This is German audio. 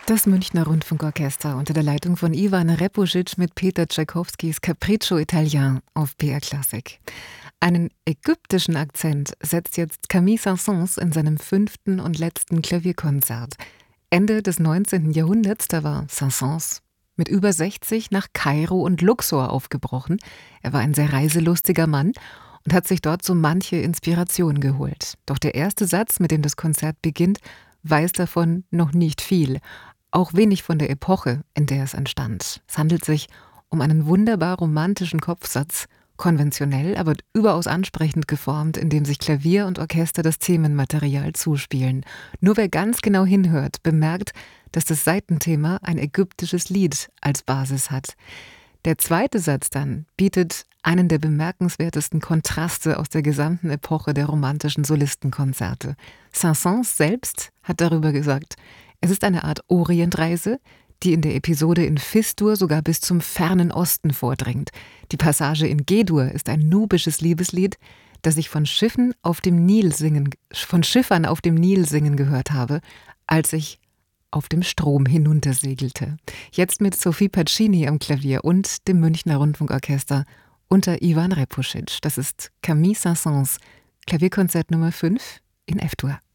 Das Münchner Rundfunkorchester unter der Leitung von Ivan Repusic mit Peter Tschaikowskis Capriccio Italien auf BR Klassik. Einen ägyptischen Akzent setzt jetzt Camille Saint-Saëns in seinem 5. und letzten Klavierkonzert. Ende des 19. Jahrhunderts, da war Saint-Saëns mit über 60 nach Kairo und Luxor aufgebrochen. Er war ein sehr reiselustiger Mann und hat sich dort so manche Inspiration geholt. Doch der erste Satz, mit dem das Konzert beginnt, weiß davon noch nicht viel. Auch wenig von der Epoche, in der es entstand. Es handelt sich um einen wunderbar romantischen Kopfsatz, konventionell, aber überaus ansprechend geformt, in dem sich Klavier und Orchester das Themenmaterial zuspielen. Nur wer ganz genau hinhört, bemerkt, dass das Seitenthema ein ägyptisches Lied als Basis hat. Der zweite Satz dann bietet einen der bemerkenswertesten Kontraste aus der gesamten Epoche der romantischen Solistenkonzerte. Saint-Saëns selbst hat darüber gesagt, es ist eine Art Orientreise, die in der Episode in Fis-Dur sogar bis zum fernen Osten vordringt. Die Passage in G-Dur ist ein nubisches Liebeslied, das ich von Schiffern auf dem Nil singen gehört habe, als ich auf dem Strom hinuntersegelte. Jetzt mit Sophie Pacini am Klavier und dem Münchner Rundfunkorchester unter Ivan Repusic. Das ist Camille Saint-Saëns Klavierkonzert Nummer 5 in F-Dur.